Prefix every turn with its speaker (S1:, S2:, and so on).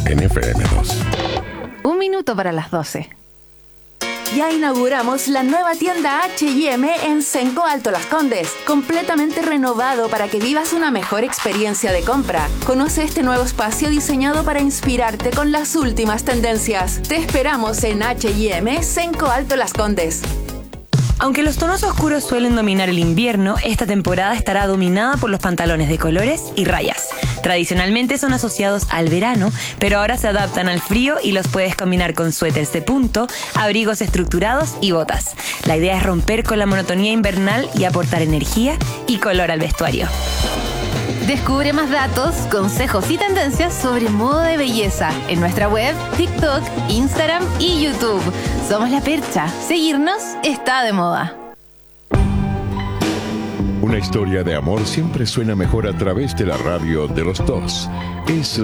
S1: en FM2.
S2: 1 minuto para las 12.
S3: Ya inauguramos la nueva tienda H&M en Senco Alto Las Condes, completamente renovado para que vivas una mejor experiencia de compra. Conoce este nuevo espacio diseñado para inspirarte con las últimas tendencias. Te esperamos en H&M Senco Alto Las Condes.
S4: Aunque los tonos oscuros suelen dominar el invierno, esta temporada estará dominada por los pantalones de colores y rayas. Tradicionalmente son asociados al verano, pero ahora se adaptan al frío y los puedes combinar con suéteres de punto, abrigos estructurados y botas. La idea es romper con la monotonía invernal y aportar energía y color al vestuario.
S2: Descubre más datos, consejos y tendencias sobre moda de belleza en nuestra web, TikTok, Instagram y YouTube. Somos La Percha. Seguirnos está de moda.
S1: Una historia de amor siempre suena mejor a través de la radio de los dos. Es